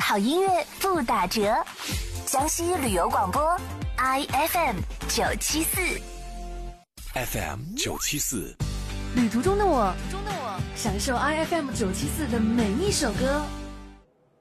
好音乐不打折。江西旅游广播 IFM 974 FM 974， 旅途中的我，享受 IFM 974的每一首歌。